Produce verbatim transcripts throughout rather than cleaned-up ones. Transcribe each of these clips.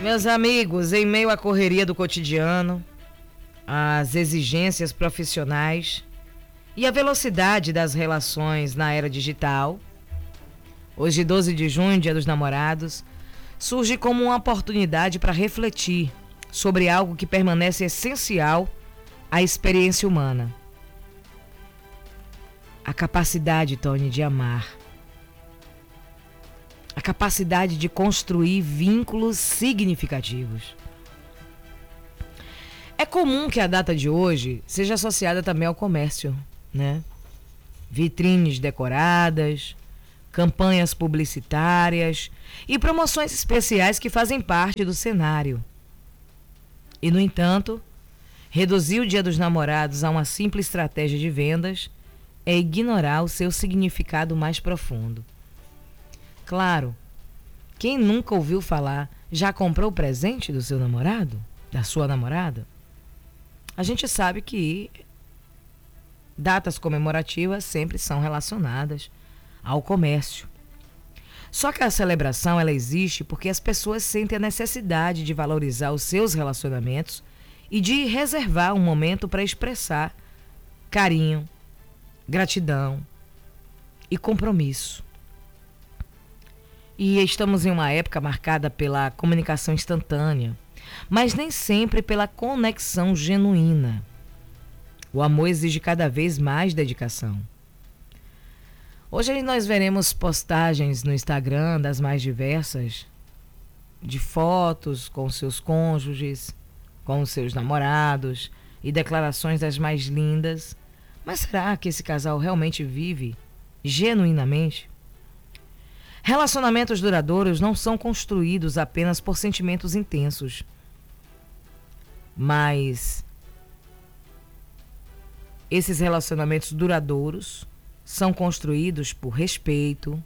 Meus amigos, em meio à correria do cotidiano, às exigências profissionais e à velocidade das relações na era digital, hoje, doze de junho, Dia dos Namorados, surge como uma oportunidade para refletir sobre algo que permanece essencial à experiência humana. A capacidade, Tony, de amar. A capacidade de construir vínculos significativos. É comum que a data de hoje seja associada também ao comércio, né? Vitrines decoradas, campanhas publicitárias e promoções especiais que fazem parte do cenário. E, no entanto, reduzir o Dia dos Namorados a uma simples estratégia de vendas é ignorar o seu significado mais profundo. Claro, quem nunca ouviu falar, já comprou o presente do seu namorado? Da sua namorada? A gente sabe que datas comemorativas sempre são relacionadas ao comércio. Só que a celebração ela existe porque as pessoas sentem a necessidade de valorizar os seus relacionamentos e de reservar um momento para expressar carinho, gratidão e compromisso. E estamos em uma época marcada pela comunicação instantânea, mas nem sempre pela conexão genuína. O amor exige cada vez mais dedicação. Hoje nós veremos postagens no Instagram das mais diversas, de fotos com seus cônjuges, com os seus namorados e declarações das mais lindas. Mas será que esse casal realmente vive genuinamente? Relacionamentos duradouros não são construídos apenas por sentimentos intensos, mas esses relacionamentos duradouros são construídos por respeito,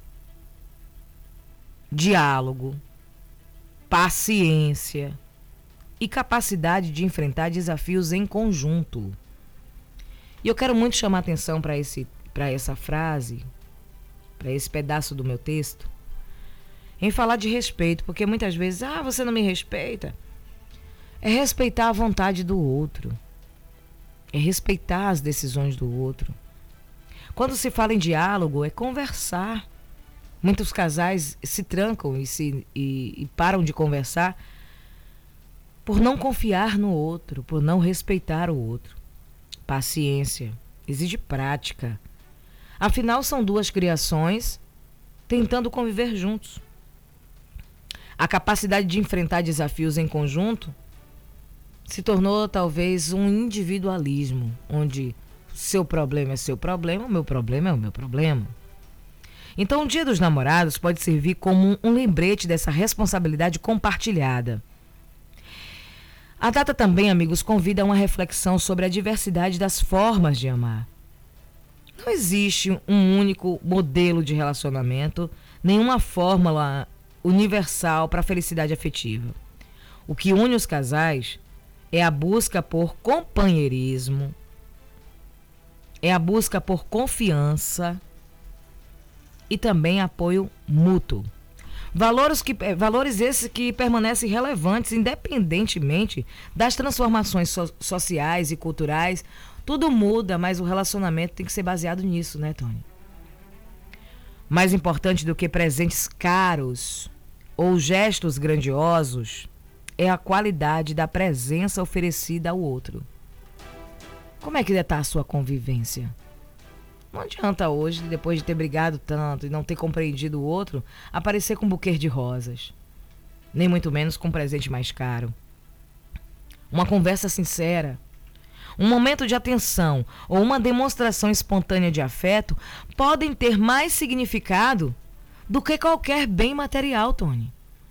diálogo, paciência e capacidade de enfrentar desafios em conjunto. E eu quero muito chamar atenção para esse, para essa frase, para esse pedaço do meu texto, em falar de respeito, porque muitas vezes, ah, você não me respeita. É respeitar a vontade do outro, é respeitar as decisões do outro. Quando se fala em diálogo, é conversar. Muitos casais se trancam e, se, e, e param de conversar por não confiar no outro, por não respeitar o outro. Paciência, exige prática. Afinal, são duas criações tentando conviver juntos. A capacidade de enfrentar desafios em conjunto se tornou talvez um individualismo, onde seu problema é seu problema, o meu problema é o meu problema. Então, o Dia dos Namorados pode servir como um lembrete dessa responsabilidade compartilhada. A data também, amigos, convida a uma reflexão sobre a diversidade das formas de amar. Não existe um único modelo de relacionamento, nenhuma fórmula universal para a felicidade afetiva. O que une os casais é a busca por companheirismo, é a busca por confiança e também apoio mútuo. Valores, que, valores esses que permanecem relevantes independentemente das transformações so, sociais e culturais. Tudo muda, mas o relacionamento tem que ser baseado nisso, né, Tony? Mais importante do que presentes caros ou gestos grandiosos é a qualidade da presença oferecida ao outro. Como é que está a sua convivência? Não adianta hoje, depois de ter brigado tanto e não ter compreendido o outro, aparecer com um buquê de rosas. Nem muito menos com um presente mais caro. Uma conversa sincera, um momento de atenção ou uma demonstração espontânea de afeto podem ter mais significado do que qualquer bem material, Tony.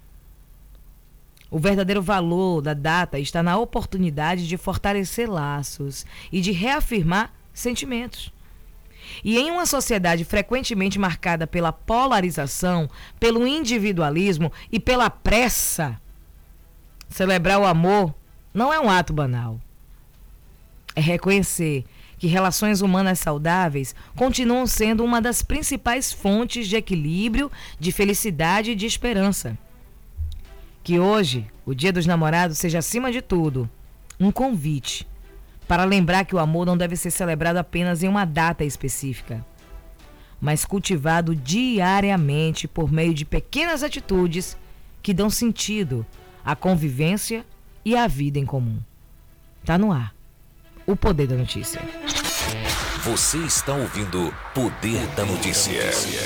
O verdadeiro valor da data está na oportunidade de fortalecer laços e de reafirmar sentimentos. E em uma sociedade frequentemente marcada pela polarização, pelo individualismo e pela pressa, celebrar o amor não é um ato banal. É reconhecer que relações humanas saudáveis continuam sendo uma das principais fontes de equilíbrio, de felicidade e de esperança. Que hoje, o Dia dos Namorados, seja acima de tudo um convite para lembrar que o amor não deve ser celebrado apenas em uma data específica, mas cultivado diariamente por meio de pequenas atitudes que dão sentido à convivência e à vida em comum. Tá no ar. O Poder da Notícia. Você está ouvindo Poder da Notícia.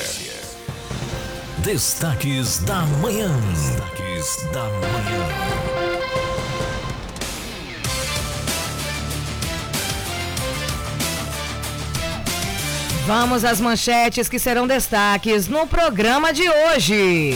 Destaques da manhã. Destaques da manhã. Vamos às manchetes que serão destaques no programa de hoje.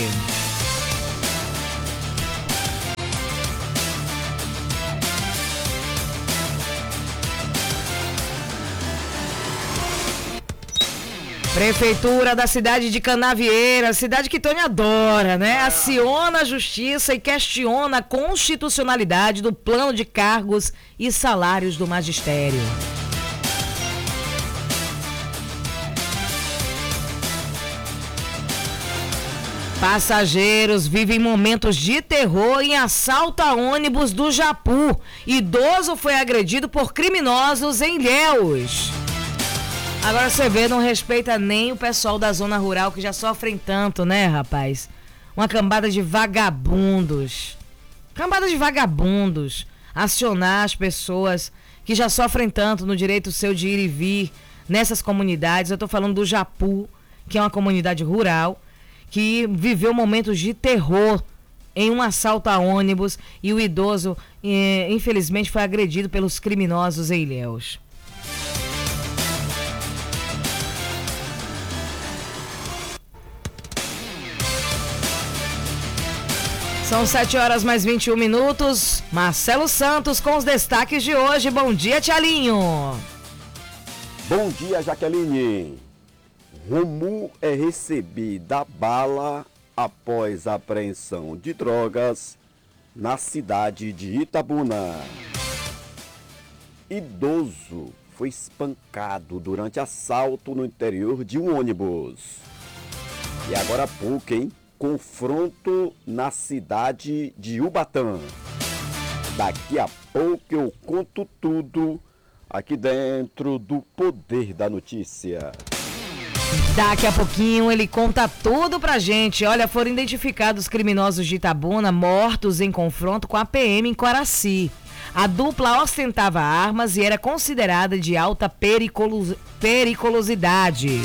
Prefeitura da cidade de Canavieira, cidade que Tony adora, né? Aciona a justiça e questiona a constitucionalidade do plano de cargos e salários do magistério. Passageiros vivem momentos de terror em assalto a ônibus do Japu. Idoso foi agredido por criminosos em Ilhéus. Agora você vê, não respeita nem o pessoal da zona rural que já sofrem tanto, né, rapaz? Uma cambada de vagabundos. Cambada de vagabundos. Acionar as pessoas que já sofrem tanto no direito seu de ir e vir nessas comunidades. Eu tô falando do Japu, que é uma comunidade rural, que viveu momentos de terror em um assalto a ônibus e o idoso, eh, infelizmente, foi agredido pelos criminosos em Ilhéus. São sete horas mais vinte e um minutos. Marcelo Santos com os destaques de hoje. Bom dia, Tialinho. Bom dia, Jaqueline. Romu é recebida bala após a apreensão de drogas na cidade de Itabuna. Idoso foi espancado durante assalto no interior de um ônibus. E agora há pouco, hein? Confronto na cidade de Ubatã. Daqui a pouco eu conto tudo aqui dentro do Poder da Notícia. Daqui a pouquinho ele conta tudo pra gente. Olha, foram identificados criminosos de Itabuna mortos em confronto com a P M em Coraci. A dupla ostentava armas e era considerada de alta periculos- periculosidade.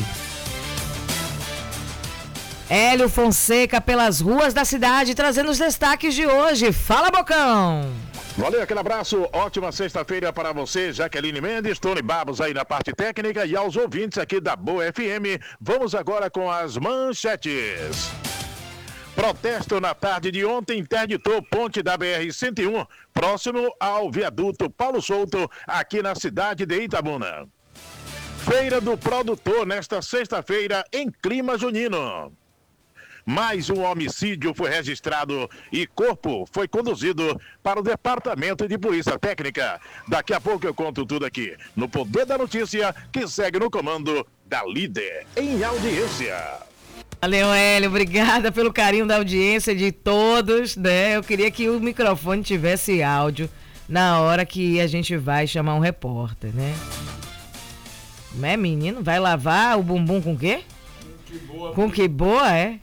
Hélio Fonseca pelas ruas da cidade, trazendo os destaques de hoje. Fala, Bocão! Valeu, aquele abraço, ótima sexta-feira para você, Jaqueline Mendes, Tony Babos aí na parte técnica e aos ouvintes aqui da Boa F M. Vamos agora com as manchetes. Protesto na tarde de ontem interditou ponte da B R cento e um, próximo ao viaduto Paulo Souto, aqui na cidade de Itabuna. Feira do Produtor nesta sexta-feira em clima junino. Mais um homicídio foi registrado e corpo foi conduzido para o Departamento de Polícia Técnica. Daqui a pouco eu conto tudo aqui no Poder da Notícia, que segue no comando da Líder em audiência. Valeu, Hélio, obrigada pelo carinho da audiência de todos, né? Eu queria que o microfone tivesse áudio na hora que a gente vai chamar um repórter, né? Como é, menino? Vai lavar o bumbum com o quê? Que boa, com que boa, é?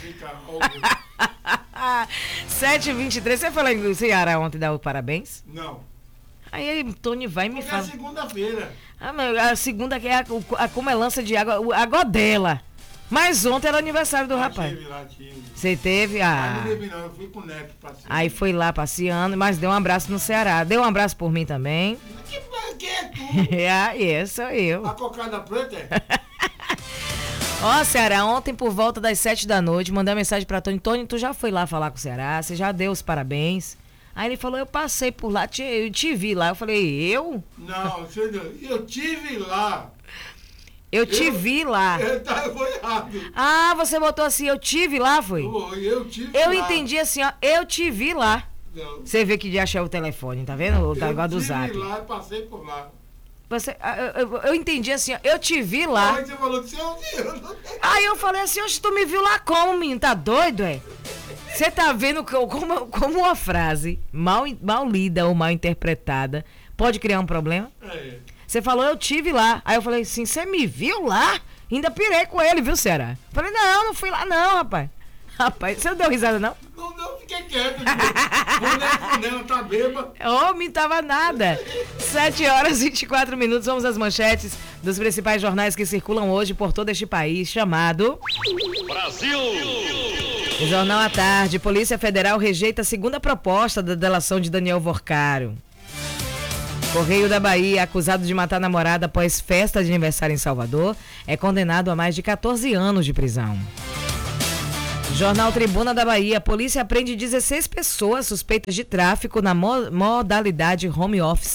sete e vinte e três, você falou em Ceará ontem, dá o parabéns? Não. Aí Tony vai e me Porque fala. é segunda-feira. Ah, mas a segunda que é a, a comelança de água, a godela. Mas ontem era aniversário do Ah, rapaz. tive lá, tive. Você teve? Ah, Ah. não teve não, eu fui com o Neto passeando. Aí foi lá passeando, mas deu um abraço no Ceará. Deu um abraço por mim também. Que, que é tu? Aí, é, sou eu. A cocada preta é? Ó, Ceará, ontem por volta das sete da noite, mandei uma mensagem pra Tony. Tony, tu já foi lá falar com o Ceará? Você já deu os parabéns? Aí ele falou, eu passei por lá, te, eu te vi lá. Eu falei, eu? Não, você não, eu tive lá. Eu te Eu- vi lá. Eu, tá, foi errado. Ah, você botou assim, eu te vi lá, foi? Eu, eu tive Eu lá. entendi assim, ó, eu te vi lá. Não. Você vê que de achar o telefone, tá vendo? O negócio do Eu zap. tive lá e passei por lá. Você, ah, eu, eu- eu entendi assim, ó, eu te vi lá. Aí você falou que você não viu. Aí eu falei assim, oxe, tu me viu lá como, menino? Tá doido, é? Você tá vendo co- como, como uma frase mal, mal lida ou mal interpretada pode criar um problema? É. Você falou, eu tive lá. Aí eu falei assim, você me viu lá? Ainda pirei com ele, viu, Ceará? Falei, não, não fui lá não, rapaz. Rapaz, você não deu risada, não? Não, não, fiquei quieto. Funela, funela, tá bêbado. Homem, tava nada. sete horas e vinte e quatro minutos, vamos às manchetes dos principais jornais que circulam hoje por todo este país, chamado... Brasil! O Jornal à Tarde, Polícia Federal rejeita a segunda proposta da delação de Daniel Vorcaro. Correio da Bahia, acusado de matar a namorada após festa de aniversário em Salvador, é condenado a mais de catorze anos de prisão. Jornal Tribuna da Bahia, polícia apreende dezesseis pessoas suspeitas de tráfico na mo- modalidade home office.